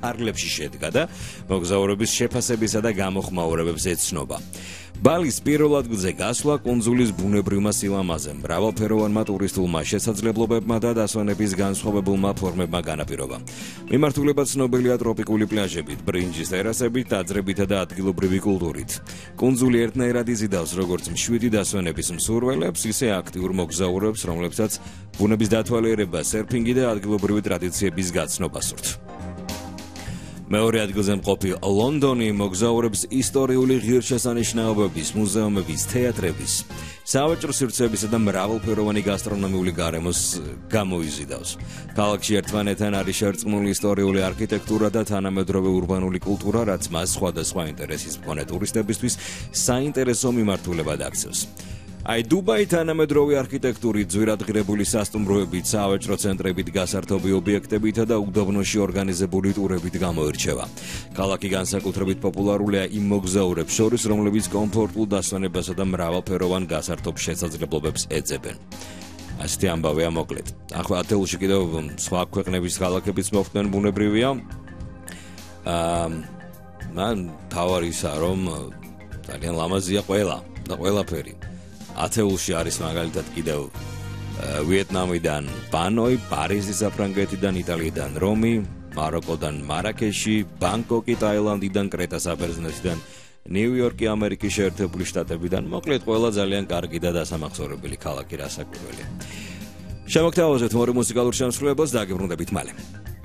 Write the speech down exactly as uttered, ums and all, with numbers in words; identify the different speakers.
Speaker 1: ფარგლებში შედგა და მოგზაურების შეფასებისა და გამოხმაურებებს ეცნობა. ბალის პირველ ადგილზე გასვლა კუნძულის ბუნებრივმა სილამაზე, მრავალფეროვანმა ტურისტულმა შესაძლებლობებმა და დასვენების განსხვავებულმა ფორმებმა განაპირობა. მიმართულება ცნობილია ტროპიკული პლაჟებით, ბრინჯის ტერასებით, ტაძრებითა და ადგილობრივი კულტურით. კუნძული ერთნაირად იზიდავს როგორც მშვიდი დასვენების მსურველებს, ისე აქტიურ მოგზაურებს, რომლებსაც ბუნების დათვალიერება, სერფინგი და ადგილობრივი ტრადიციების გაცნობა სურთ. მეორე ადგილზე მყოფი ლონდონი მოგზაურებს ისტორიული ღირსშესანიშნაობების, მუზეუმების, თეატრების, სავაჭრო სივრცეებისა და მრავალფეროვანი გასტრონომიული გარემოს გამოიზიდავს. ქალაქში ერთმანეთთან არის შერწყმული ისტორიული არქიტექტურა და თანამედროვე ურბანული კულტურა, რაც მას სხვადასხვა ინტერესის მქონე ტურისტებისთვის საინტერესო მიმართულებად აქცევს. აი დუბაი თანამედროვე არქიტექტურით, ძვირადღირებული სასტუმროებით, სავაჭრო ცენტრებით, გასართობი ობიექტებითა და უდაბნოში ორგანიზებული ტურებით გამოირჩევა. ქალაქი განსაკუთრებით პოპულარულია იმ მოგზაურებს შორის, რომლებიც კომფორტულ დასვენებასა და მრავალფეროვან გასართობ შესაძლებლობებს ეძებენ. ასეთი ამბავია მოკლედ. ახლა ათეულში კიდევ სხვა ქვეყნების ქალაქებიც მოხვდნენ ბუნებრივია. აა მან თავარისა რომ ძალიან ლამაზია ყველა და ყველაფერი. ათეულში არის მაგალითად კიდევ ვიეტნამიდან ბანოი, პარიზი საფრანგეთიდან, იტალიიდან რომი, მაროკოდან მარაკეში, ბანგკოკი ტაილანდიდან, კრეტა საბერძნეთიდან, ნიუ-იორკი ამერიკის შეერთებული შტატებიდან, მოკლედ ყველა ძალიან კარგი და დასამახსოვრებელი ქალაქი რასაკვირველია. შემოგთავაზებთ მორი მუსიკალურ შემსრულებელს და აგებრუნდებით მალე.